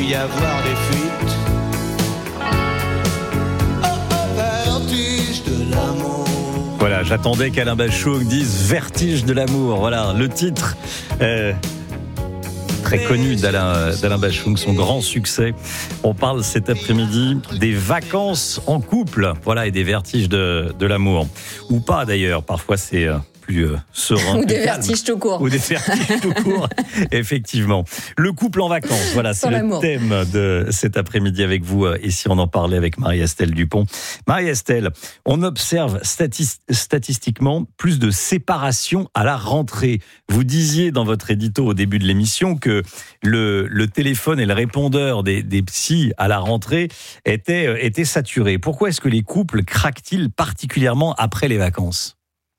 y avoir des fuites. Vertige de l'amour. Voilà, j'attendais qu'Alain Bachung dise Vertige de l'amour. Voilà, le titre très connu d'Alain Bachung, son grand succès. On parle cet après-midi des vacances en couple, voilà, et des vertiges de l'amour. Ou pas d'ailleurs, parfois c'est plus serein. Ou des calme. vertiges tout court. Ou des vertiges tout court, effectivement. Le couple en vacances, voilà, c'est le thème de cet après-midi avec vous. Ici, on en parlait avec Marie-Estelle Dupont. Marie-Estelle, on observe statistiquement plus de séparation à la rentrée. Vous disiez dans votre édito au début de l'émission que le téléphone et le répondeur des psys à la rentrée étaient saturés. Pourquoi est-ce que les couples craquent-ils particulièrement après les vacances ?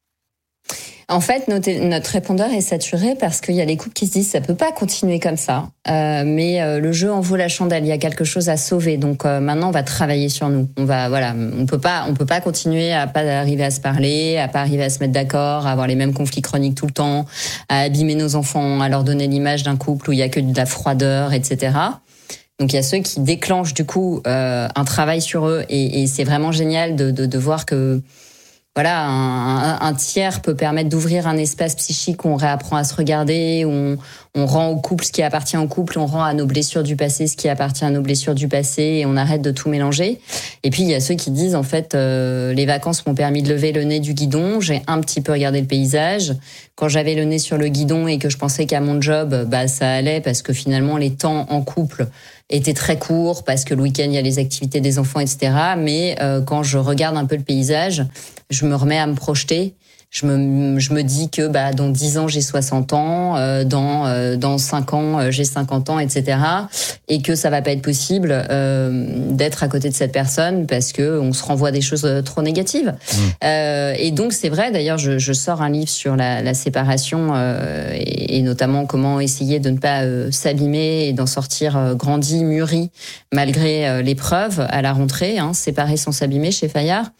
En fait, notre répondeur est saturé parce qu'il y a les couples qui se disent ça peut pas continuer comme ça. Mais le jeu en vaut la chandelle. Il y a quelque chose à sauver. Donc maintenant, on va travailler sur nous. On peut pas continuer à pas arriver à se parler, à pas arriver à se mettre d'accord, à avoir les mêmes conflits chroniques tout le temps, à abîmer nos enfants, à leur donner l'image d'un couple où il y a que de la froideur, etc. Donc il y a ceux qui déclenchent du coup un travail sur eux et c'est vraiment génial de voir que voilà, un tiers peut permettre d'ouvrir un espace psychique où on réapprend à se regarder, où on rend au couple ce qui appartient au couple, on rend à nos blessures du passé ce qui appartient à nos blessures du passé et on arrête de tout mélanger. Et puis il y a ceux qui disent en fait les vacances m'ont permis de lever le nez du guidon, j'ai un petit peu regardé le paysage. Quand j'avais le nez sur le guidon et que je pensais qu'à mon job, ça allait parce que finalement les temps en couple étaient très courts parce que le week-end il y a les activités des enfants, etc. Mais quand je regarde un peu le paysage, je me remets à me projeter. Je me dis que dans 10 ans j'ai 60 ans, dans 5 ans j'ai 50 ans, etc. Et que ça va pas être possible d'être à côté de cette personne parce que on se renvoie des choses trop négatives. Et donc c'est vrai. D'ailleurs, je sors un livre sur la séparation et notamment comment essayer de ne pas s'abîmer et d'en sortir grandi, mûri malgré l'épreuve à la rentrée. Séparer sans s'abîmer chez Fayard.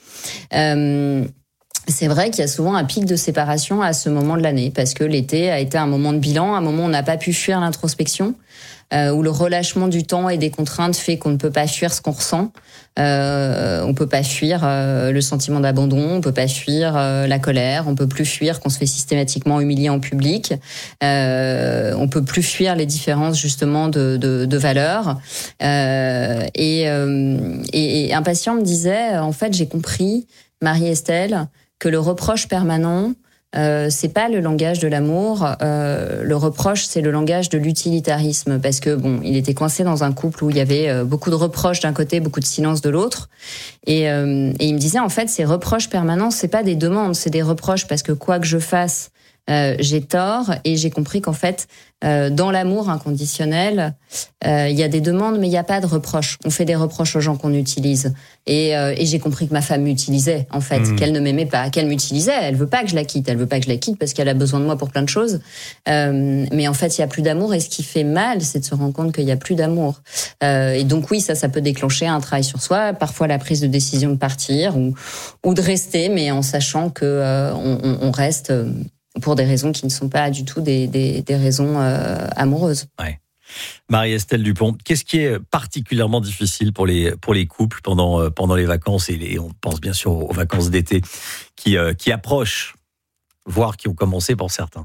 C'est vrai qu'il y a souvent un pic de séparation à ce moment de l'année parce que l'été a été un moment de bilan, un moment où on n'a pas pu fuir l'introspection, où le relâchement du temps et des contraintes fait qu'on ne peut pas fuir ce qu'on ressent. On peut pas fuir le sentiment d'abandon, on peut pas fuir la colère, on peut plus fuir qu'on se fait systématiquement humilier en public, on peut plus fuir les différences justement de valeurs. Et un patient me disait en fait j'ai compris, Marie-Estelle, que le reproche permanent, c'est pas le langage de l'amour. Le reproche, c'est le langage de l'utilitarisme, parce que il était coincé dans un couple où il y avait beaucoup de reproches d'un côté, beaucoup de silence de l'autre, et il me disait en fait, ces reproches permanents, c'est pas des demandes, c'est des reproches parce que quoi que je fasse, j'ai tort, et j'ai compris qu'en fait, dans l'amour inconditionnel, il y a des demandes, mais il n'y a pas de reproches. On fait des reproches aux gens qu'on utilise. Et j'ai compris que ma femme m'utilisait, en fait, qu'elle ne m'aimait pas, qu'elle m'utilisait. Elle veut pas que je la quitte. Elle veut pas que je la quitte parce qu'elle a besoin de moi pour plein de choses. Mais en fait, il y a plus d'amour. Et ce qui fait mal, c'est de se rendre compte qu'il y a plus d'amour. Et donc oui, ça peut déclencher un travail sur soi. Parfois la prise de décision de partir ou de rester, mais en sachant que on reste pour des raisons qui ne sont pas du tout des raisons amoureuses. Ouais. Marie-Estelle Dupont, qu'est-ce qui est particulièrement difficile pour les couples pendant les vacances, et on pense bien sûr aux vacances d'été qui approchent, voire qui ont commencé pour certains?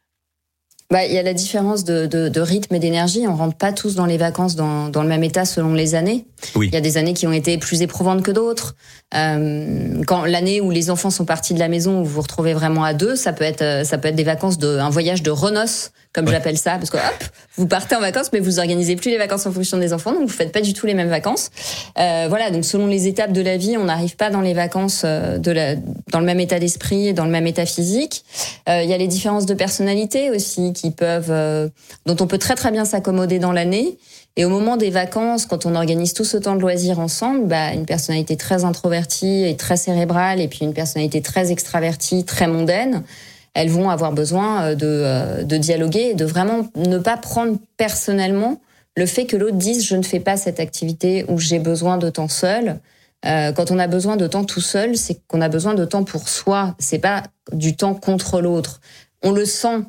Il y a la différence de rythme et d'énergie. On rentre pas tous dans les vacances dans le même état selon les années. Oui. Il y a des années qui ont été plus éprouvantes que d'autres. Quand l'année où les enfants sont partis de la maison, où vous vous retrouvez vraiment à deux, ça peut être des vacances un voyage de renoces, comme j'appelle ça, parce que vous partez en vacances, mais vous organisez plus les vacances en fonction des enfants, donc vous faites pas du tout les mêmes vacances. Donc selon les étapes de la vie, on n'arrive pas dans les vacances dans le même état d'esprit et dans le même état physique. Il y a les différences de personnalité aussi qui peuvent, dont on peut très très bien s'accommoder dans l'année. Et au moment des vacances, quand on organise tout ce temps de loisirs ensemble, une personnalité très introvertie et très cérébrale, et puis une personnalité très extravertie, très mondaine, elles vont avoir besoin de dialoguer et de vraiment ne pas prendre personnellement le fait que l'autre dise « je ne fais pas cette activité » ou « j'ai besoin de temps seul ». Quand on a besoin de temps tout seul, c'est qu'on a besoin de temps pour soi. C'est pas du temps contre l'autre. On le sent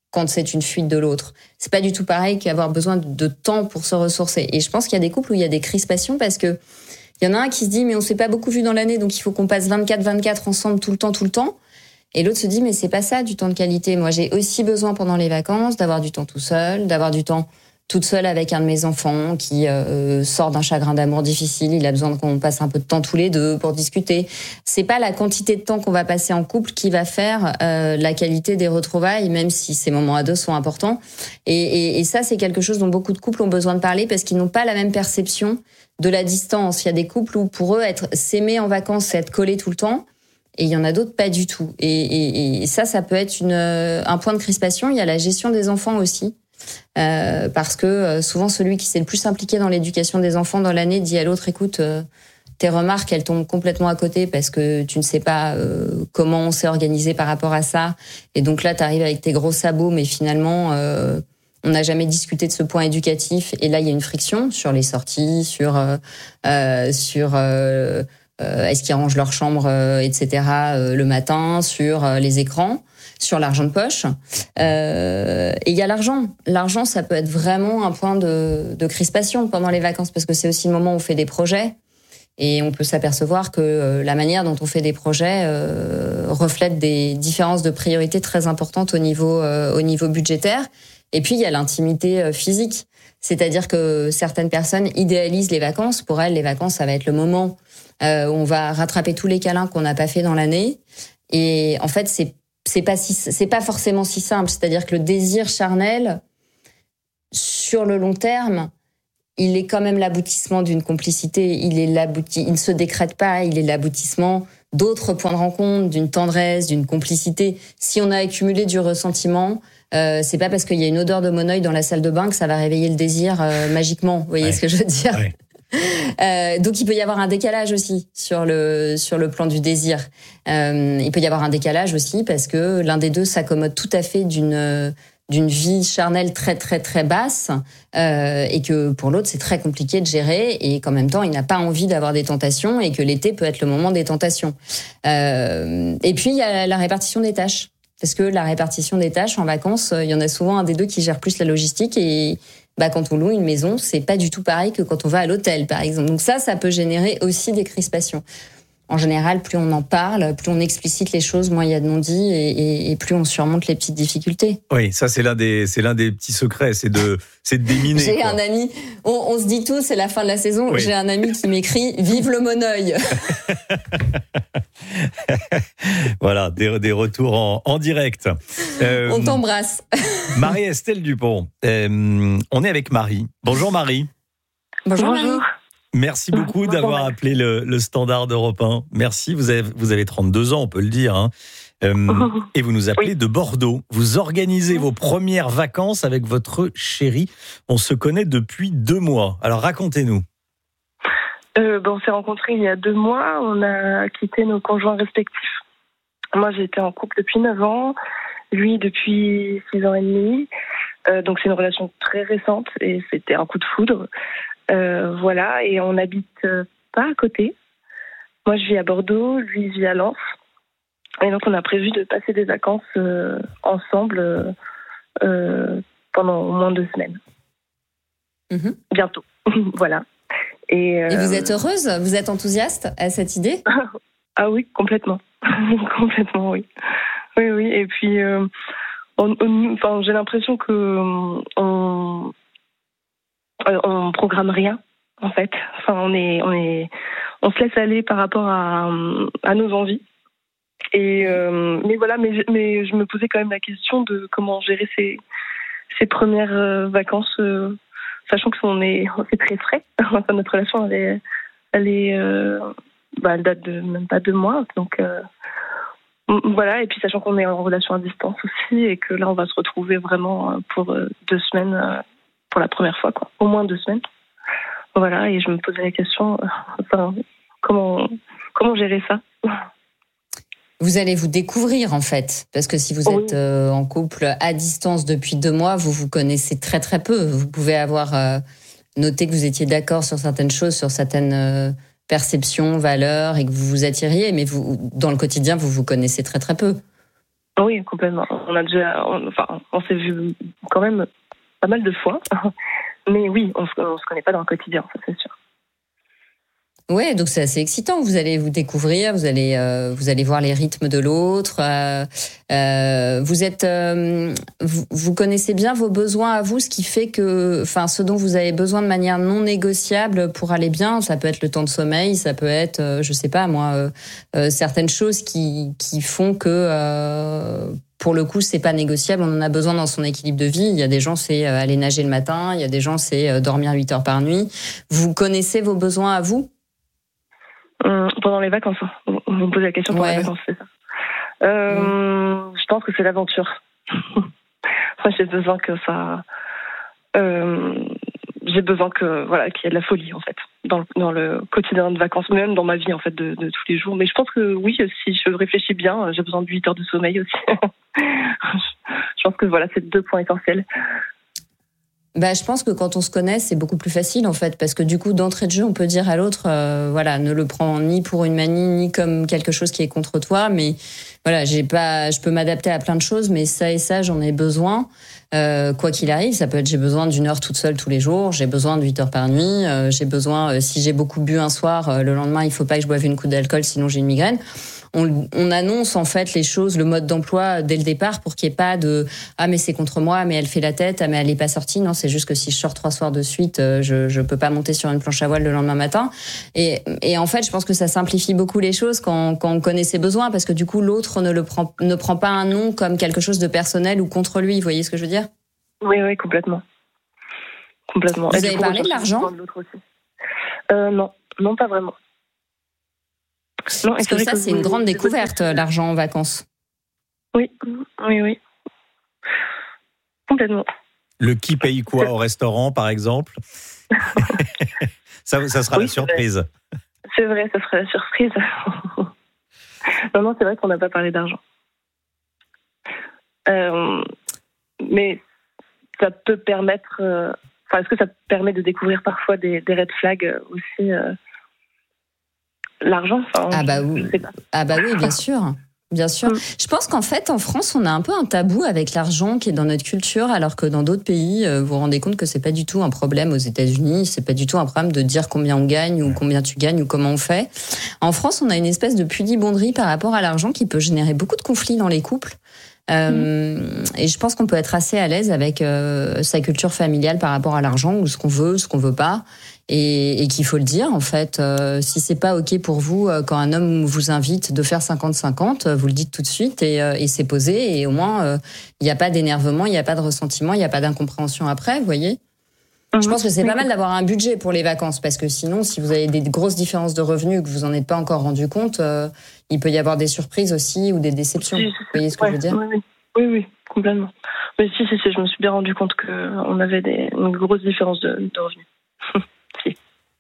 quand c'est une fuite de l'autre. C'est pas du tout pareil qu'avoir besoin de temps pour se ressourcer. Et je pense qu'il y a des couples où il y a des crispations parce que il y en a un qui se dit mais on s'est pas beaucoup vu dans l'année donc il faut qu'on passe 24 ensemble tout le temps. Et l'autre se dit mais c'est pas ça du temps de qualité. Moi j'ai aussi besoin pendant les vacances d'avoir du temps tout seul, d'avoir du temps toute seule avec un de mes enfants qui sort d'un chagrin d'amour difficile. Il a besoin qu'on passe un peu de temps tous les deux pour discuter. C'est pas la quantité de temps qu'on va passer en couple qui va faire la qualité des retrouvailles, même si ces moments à deux sont importants. Et ça, c'est quelque chose dont beaucoup de couples ont besoin de parler parce qu'ils n'ont pas la même perception de la distance. Il y a des couples où pour eux, s'aimer en vacances, c'est être collé tout le temps. Et il y en a d'autres pas du tout. Et ça peut être un point de crispation. Il y a la gestion des enfants aussi. Parce que souvent celui qui s'est le plus impliqué dans l'éducation des enfants dans l'année dit à l'autre écoute tes remarques elles tombent complètement à côté parce que tu ne sais pas comment on s'est organisé par rapport à ça et donc là t'arrives avec tes gros sabots mais finalement on n'a jamais discuté de ce point éducatif et là il y a une friction sur les sorties sur est-ce qu'ils rangent leur chambre etc le matin sur les écrans sur l'argent de poche. Et il y a l'argent. L'argent, ça peut être vraiment un point de crispation pendant les vacances parce que c'est aussi le moment où on fait des projets et on peut s'apercevoir que la manière dont on fait des projets reflète des différences de priorité très importantes au niveau budgétaire. Et puis, il y a l'intimité physique. C'est-à-dire que certaines personnes idéalisent les vacances. Pour elles, les vacances, ça va être le moment où on va rattraper tous les câlins qu'on n'a pas fait dans l'année. Et en fait, c'est pas forcément si simple. C'est-à-dire que le désir charnel, sur le long terme, il est quand même l'aboutissement d'une complicité. Il ne se décrète pas. Il est l'aboutissement d'autres points de rencontre, d'une tendresse, d'une complicité. Si on a accumulé du ressentiment, c'est pas parce qu'il y a une odeur de monoeil dans la salle de bain que ça va réveiller le désir magiquement. Vous voyez ce que je veux dire ? Ouais. Donc il peut y avoir un décalage aussi sur le plan du désir. Il peut y avoir un décalage aussi parce que l'un des deux s'accommode tout à fait d'une vie charnelle très très très basse et que pour l'autre c'est très compliqué de gérer et qu'en même temps il n'a pas envie d'avoir des tentations et que l'été peut être le moment des tentations. Et puis il y a la répartition des tâches. Parce que la répartition des tâches en vacances, il y en a souvent un des deux qui gère plus la logistique et quand on loue une maison, c'est pas du tout pareil que quand on va à l'hôtel, par exemple. Donc ça peut générer aussi des crispations. En général, plus on en parle, plus on explicite les choses, moins il y a de non-dits et plus on surmonte les petites difficultés. Oui, ça c'est l'un des petits secrets, c'est de déminer. J'ai un ami, on se dit tous, c'est la fin de la saison, oui. J'ai un ami qui m'écrit « Vive le monoeil ». Voilà, des retours en direct. On t'embrasse. Marie-Estelle Dupont, on est avec Marie. Bonjour Marie. Bonjour Marie. Merci beaucoup d'avoir appelé le Standard d'Europe 1. Merci, vous avez 32 ans, on peut le dire. Hein. Et vous nous appelez de Bordeaux. Vous organisez vos premières vacances avec votre chéri. On se connaît depuis 2 mois. Alors racontez-nous. On s'est rencontrés il y a 2 mois. On a quitté nos conjoints respectifs. Moi, j'étais en couple depuis 9 ans. Lui, depuis 6 ans et demi. Donc c'est une relation très récente et c'était un coup de foudre. Voilà, et on n'habite pas à côté. Moi, je vis à Bordeaux, lui, il vit à Lens. Et donc, on a prévu de passer des vacances ensemble pendant au moins 2 semaines. Mm-hmm. Bientôt, voilà. Et vous êtes heureuse ? Vous êtes enthousiaste à cette idée ? Ah oui, complètement. Complètement, oui. Oui. Et puis, j'ai l'impression que on programme rien en fait. Enfin, on se laisse aller par rapport à nos envies. Et mais voilà, mais je me posais quand même la question de comment gérer ces premières vacances, sachant que c'est très frais. Enfin, notre relation elle date de même pas 2 mois, donc voilà. Et puis sachant qu'on est en relation à distance aussi et que là on va se retrouver vraiment pour 2 semaines. Pour la première fois, quoi. Au moins 2 semaines. Voilà, et je me posais la question, comment gérer ça ? Vous allez vous découvrir, en fait. Parce que si vous êtes en couple à distance depuis 2 mois, vous vous connaissez très très peu. Vous pouvez avoir noté que vous étiez d'accord sur certaines choses, sur certaines perceptions, valeurs, et que vous vous attiriez, mais dans le quotidien, vous vous connaissez très très peu. Oui, complètement. On s'est vu quand même pas mal de fois. Mais oui, on se connaît pas dans le quotidien, ça c'est sûr. Ouais, donc c'est assez excitant. Vous allez vous découvrir, vous allez voir les rythmes de l'autre. Vous connaissez bien vos besoins à vous, ce qui fait que, ce dont vous avez besoin de manière non négociable pour aller bien. Ça peut être le temps de sommeil, ça peut être, je sais pas moi, certaines choses qui font que. Pour le coup, c'est pas négociable. On en a besoin dans son équilibre de vie. Il y a des gens, c'est aller nager le matin. Il y a des gens, c'est dormir 8 heures par nuit. Vous connaissez vos besoins à vous? Pendant les vacances, vous me posez la question pendant les vacances, c'est ça. Je pense que c'est l'aventure. Moi, j'ai besoin que ça. J'ai besoin qu'il y ait de la folie en fait dans le quotidien de vacances, même dans ma vie en fait de tous les jours. Mais je pense que oui, si je réfléchis bien, j'ai besoin de 8 heures de sommeil aussi. Je pense que c'est 2 points essentiels. Je pense que quand on se connaît, c'est beaucoup plus facile en fait, parce que du coup, d'entrée de jeu, on peut dire à l'autre, ne le prends ni pour une manie, ni comme quelque chose qui est contre toi, mais je peux m'adapter à plein de choses, mais ça et ça, j'en ai besoin. Quoi qu'il arrive, ça peut être j'ai besoin d'1 heure toute seule tous les jours, j'ai besoin de 8 heures par nuit, j'ai besoin, si j'ai beaucoup bu un soir, le lendemain, il faut pas que je boive une coupe d'alcool, sinon j'ai une migraine. On annonce en fait les choses, le mode d'emploi dès le départ pour qu'il n'y ait pas de mais c'est contre moi, mais elle fait la tête, mais elle est pas sortie. Non, c'est juste que si je sors 3 soirs de suite, je peux pas monter sur une planche à voile le lendemain matin. Et en fait, je pense que ça simplifie beaucoup les choses quand on connaît ses besoins, parce que du coup l'autre ne prend pas un non comme quelque chose de personnel ou contre lui. Vous voyez ce que je veux dire? Oui, complètement. Complètement. Vous avez parlé de l'argent? Non, pas vraiment. Non, parce que ça, c'est une grande découverte, l'argent en vacances. Oui. Complètement. Le qui paye quoi au restaurant, par exemple? ça sera la surprise. C'est vrai, ça sera la surprise. Non, c'est vrai qu'on n'a pas parlé d'argent. Mais ça peut permettre... est-ce que ça permet de découvrir parfois des red flags aussi l'argent, oui. Oui, bien sûr. Bien sûr. Je pense qu'en fait, en France, on a un peu un tabou avec l'argent qui est dans notre culture, alors que dans d'autres pays, vous vous rendez compte que c'est pas du tout un problème. Aux États-Unis, c'est pas du tout un problème de dire combien on gagne ou combien tu gagnes ou comment on fait. En France, on a une espèce de pudibonderie par rapport à l'argent qui peut générer beaucoup de conflits dans les couples. Et je pense qu'on peut être assez à l'aise avec sa culture familiale par rapport à l'argent, ou ce qu'on veut pas, et qu'il faut le dire en fait. Si c'est pas ok pour vous quand un homme vous invite de faire 50-50, vous le dites tout de suite et c'est posé, et au moins il n'y a pas d'énervement, il n'y a pas de ressentiment, il n'y a pas d'incompréhension après, vous voyez. Je pense que c'est pas mal d'avoir un budget pour les vacances, parce que sinon, si vous avez des grosses différences de revenus et que vous en êtes pas encore rendu compte, il peut y avoir des surprises aussi ou des déceptions. Vous voyez ce que je veux dire? Oui, complètement. Mais si, je me suis bien rendu compte qu'on avait une grosse différence de revenus. Si.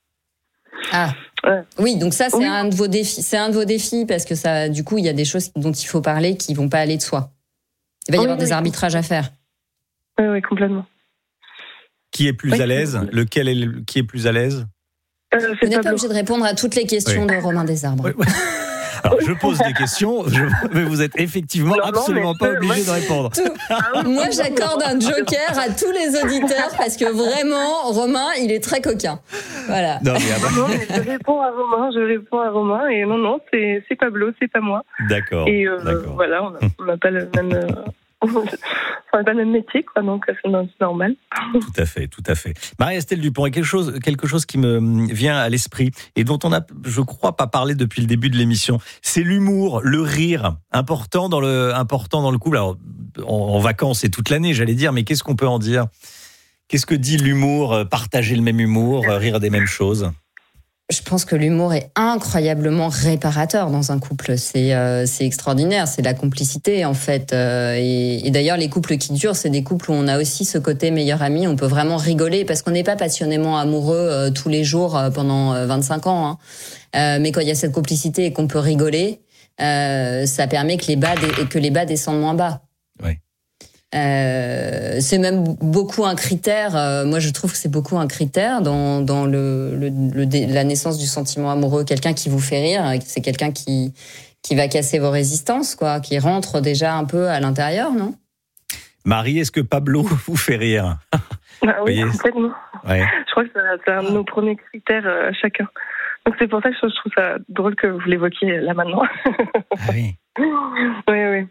Oui, donc ça, c'est un de vos défis. C'est un de vos défis, parce que ça, du coup, il y a des choses dont il faut parler qui vont pas aller de soi. Il va y avoir des arbitrages à faire. Oui, complètement. Qui est plus à l'aise? Qui est plus à l'aise? Vous n'êtes pas obligé de répondre à toutes les questions de Romain Desarbres. Oui. Alors, je pose des questions, mais vous êtes effectivement absolument pas obligé de répondre. Moi, j'accorde un joker à tous les auditeurs, parce que vraiment, Romain, il est très coquin. Voilà. Non, mais je réponds à Romain, et non, c'est Pablo, c'est pas moi. D'accord. Et voilà, on n'a pas le même... On n'a pas le même métier, quoi, donc c'est normal. Tout à fait. Marie-Estelle Dupont, il y a quelque chose qui me vient à l'esprit et dont on a, je crois, pas parlé depuis le début de l'émission. C'est l'humour, le rire, important dans le couple. Alors, en vacances et toute l'année, j'allais dire, mais qu'est-ce qu'on peut en dire? Qu'est-ce que dit l'humour? Partager le même humour, rire des mêmes choses? Je pense que l'humour est incroyablement réparateur dans un couple. C'est extraordinaire, c'est la complicité en fait. Et d'ailleurs, les couples qui durent, c'est des couples où on a aussi ce côté meilleur ami. On peut vraiment rigoler, parce qu'on n'est pas passionnément amoureux tous les jours pendant 25 ans. Mais quand il y a cette complicité et qu'on peut rigoler, ça permet que les bas descendent moins bas. Oui. C'est même beaucoup un critère. Moi, je trouve que c'est beaucoup un critère dans la naissance du sentiment amoureux. Quelqu'un qui vous fait rire, c'est quelqu'un qui va casser vos résistances, quoi, qui rentre déjà un peu à l'intérieur, non ? Marie, est-ce que Pablo vous fait rire ? Oui, complètement. Ouais. Je crois que c'est un de nos premiers critères chacun. Donc c'est pour ça que je trouve ça drôle que vous l'évoquiez là maintenant. Ah oui. Oui.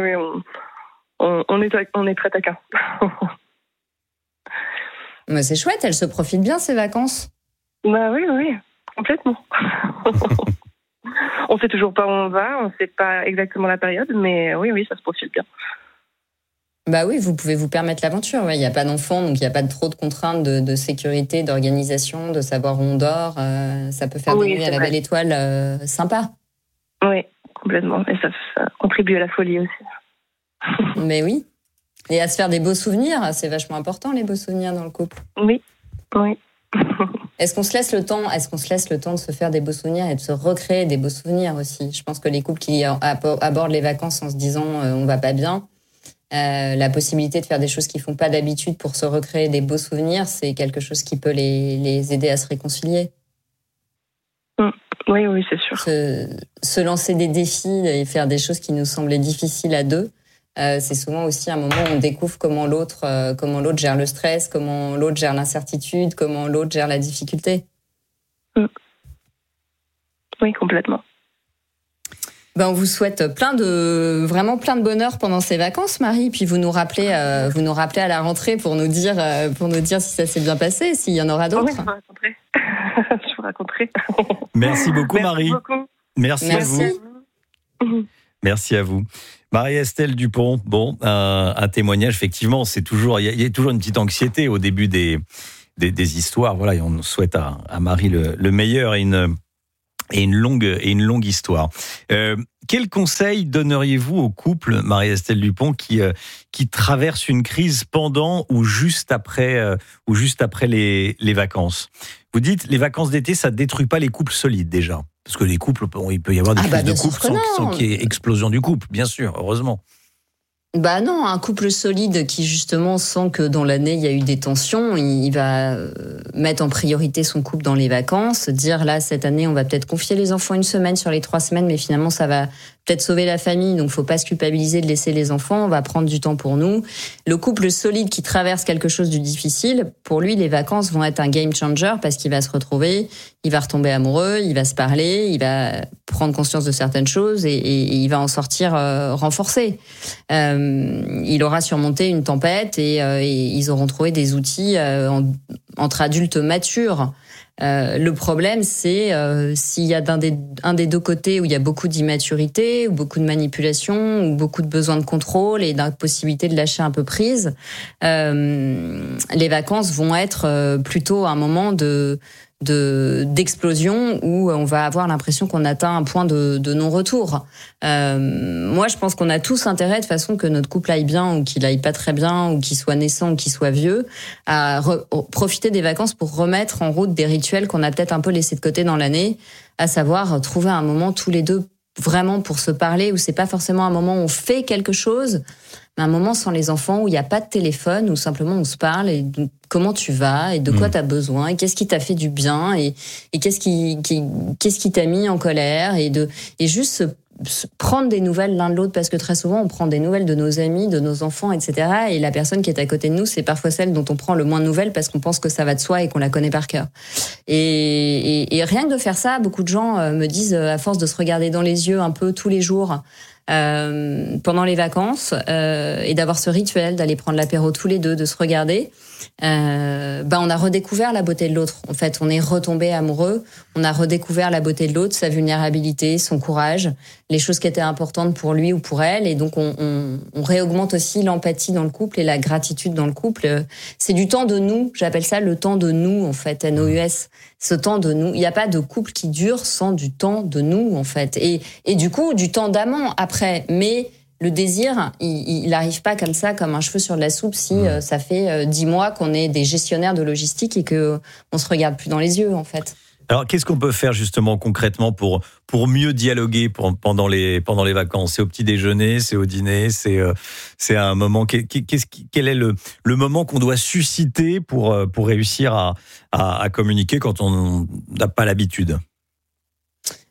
On est très taquin. Mais c'est chouette, elle se profite bien ces vacances. Bah oui, complètement. On sait toujours pas où on va, on sait pas exactement la période, mais oui, ça se profile bien. Bah oui, vous pouvez vous permettre l'aventure. Ouais. Il n'y a pas d'enfants, donc il n'y a pas trop de contraintes de sécurité, d'organisation, de savoir où on dort. Ça peut faire des nuits à la belle étoile sympa. Oui, complètement. Et ça contribue à la folie aussi. Mais oui. Et à se faire des beaux souvenirs, c'est vachement important, les beaux souvenirs dans le couple. Oui. Est-ce qu'on se laisse le temps de se faire des beaux souvenirs et de se recréer des beaux souvenirs aussi ? Je pense que les couples qui abordent les vacances en se disant on va pas bien, la possibilité de faire des choses qu'ils font pas d'habitude pour se recréer des beaux souvenirs, c'est quelque chose qui peut les aider à se réconcilier. Oui, c'est sûr. Se lancer des défis et faire des choses qui nous semblaient difficiles à deux, c'est souvent aussi un moment où on découvre comment l'autre gère le stress, comment l'autre gère l'incertitude, comment l'autre gère la difficulté. Oui, complètement. On vous souhaite vraiment plein de bonheur pendant ces vacances, Marie. Puis vous nous rappelez à la rentrée pour nous dire si ça s'est bien passé, s'il y en aura d'autres. Oui, je vous raconterai. Merci beaucoup, Marie. Merci à vous. Merci à vous. Marie-Estelle Dupont, un témoignage, effectivement, il y a toujours une petite anxiété au début des histoires. Voilà, et on souhaite à Marie le meilleur et une longue histoire. Quel conseil donneriez-vous au couple, Marie-Estelle Dupont, qui traverse une crise pendant ou juste après les vacances ? Vous dites, les vacances d'été, ça détruit pas les couples solides déjà. Parce que les couples, il peut y avoir des crises de couple sans qu'il y ait explosion du couple, bien sûr, heureusement. Non, un couple solide qui justement sent que dans l'année il y a eu des tensions, il va mettre en priorité son couple dans les vacances, dire là cette année on va peut-être confier les enfants 1 semaine sur les 3 semaines, mais finalement ça va peut-être sauver la famille, donc faut pas se culpabiliser de laisser les enfants, on va prendre du temps pour nous. Le couple solide qui traverse quelque chose de difficile, pour lui les vacances vont être un game changer parce qu'il va se retrouver, il va retomber amoureux, il va se parler, il va prendre conscience de certaines choses et il va en sortir renforcé. Il aura surmonté une tempête et ils auront trouvé des outils entre adultes matures. Le problème, c'est s'il y a un des deux côtés où il y a beaucoup d'immaturité, ou beaucoup de manipulation, ou beaucoup de besoin de contrôle et d'impossibilité de lâcher un peu prise, les vacances vont être plutôt un moment d'explosion où on va avoir l'impression qu'on atteint un point de non-retour. Moi, je pense qu'on a tous intérêt, de façon, que notre couple aille bien ou qu'il aille pas très bien, ou qu'il soit naissant ou qu'il soit vieux, à profiter des vacances pour remettre en route des rituels qu'on a peut-être un peu laissés de côté dans l'année, à savoir trouver un moment tous les deux vraiment pour se parler, où c'est pas forcément un moment où on fait quelque chose, mais un moment sans les enfants, où il n'y a pas de téléphone, où simplement on se parle et comment tu vas et de quoi tu as besoin et qu'est-ce qui t'a fait du bien et qu'est-ce qui t'a mis en colère et juste prendre des nouvelles l'un de l'autre, parce que très souvent on prend des nouvelles de nos amis, de nos enfants, etc. Et la personne qui est à côté de nous, c'est parfois celle dont on prend le moins de nouvelles parce qu'on pense que ça va de soi et qu'on la connaît par cœur. Et rien que de faire ça, beaucoup de gens me disent, à force de se regarder dans les yeux un peu tous les jours pendant les vacances et d'avoir ce rituel d'aller prendre l'apéro tous les deux, de se regarder, on a redécouvert la beauté de l'autre. En fait, on est retombé amoureux, on a redécouvert la beauté de l'autre, sa vulnérabilité, son courage, les choses qui étaient importantes pour lui ou pour elle, et donc on réaugmente aussi l'empathie dans le couple et la gratitude dans le couple. C'est du temps de nous, j'appelle ça le temps de nous, en fait, NOUS. Ce temps de nous, il n'y a pas de couple qui dure sans du temps de nous, en fait, et du coup du temps d'amant après, mais le désir, il n'arrive pas comme ça, comme un cheveu sur de la soupe, si ça fait 10 mois qu'on est des gestionnaires de logistique et que on se regarde plus dans les yeux, en fait. Alors, qu'est-ce qu'on peut faire justement concrètement pour mieux dialoguer pendant les vacances ? C'est au petit déjeuner, c'est au dîner, c'est un moment. Quel est le moment qu'on doit susciter pour réussir à communiquer quand on n'a pas l'habitude ?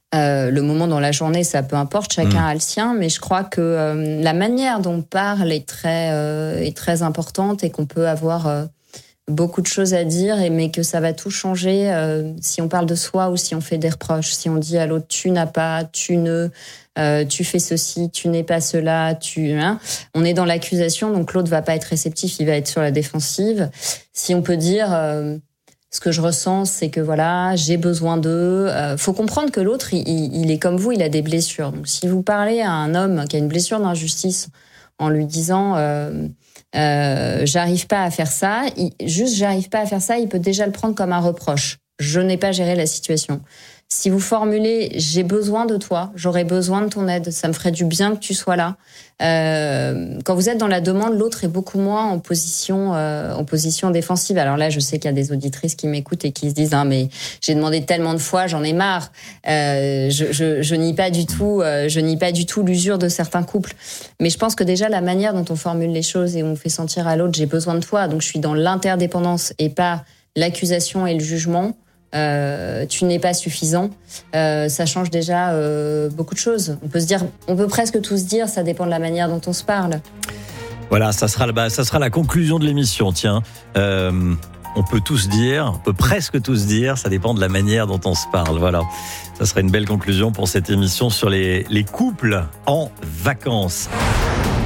Le moment dans la journée, ça peu importe, chacun a le sien, mais je crois que la manière dont on parle est très importante et qu'on peut avoir beaucoup de choses à dire, mais que ça va tout changer si on parle de soi ou si on fait des reproches. Si on dit à l'autre, tu n'as pas, tu fais ceci, tu n'es pas cela, on est dans l'accusation, donc l'autre va pas être réceptif, il va être sur la défensive. Si on peut dire... ce que je ressens, c'est que voilà, j'ai besoin d'eux. Faut comprendre que l'autre, il est comme vous, il a des blessures. Donc, si vous parlez à un homme qui a une blessure d'injustice en lui disant j'arrive pas à faire ça, j'arrive pas à faire ça, il peut déjà le prendre comme un reproche. Je n'ai pas géré la situation. Si vous formulez j'ai besoin de toi, j'aurais besoin de ton aide, ça me ferait du bien que tu sois là. Quand vous êtes dans la demande, l'autre est beaucoup moins en position défensive. Alors là, je sais qu'il y a des auditrices qui m'écoutent et qui se disent mais j'ai demandé tellement de fois, j'en ai marre. Je nie pas du tout l'usure de certains couples. Mais je pense que déjà la manière dont on formule les choses et on fait sentir à l'autre j'ai besoin de toi, donc je suis dans l'interdépendance et pas l'accusation et le jugement. Tu n'es pas suffisant, ça change déjà beaucoup de choses. On peut presque tout se dire, ça dépend de la manière dont on se parle. Voilà, ça sera la conclusion de l'émission. Tiens, on peut presque tous dire, ça dépend de la manière dont on se parle. Voilà, ça sera une belle conclusion pour cette émission sur les couples en vacances.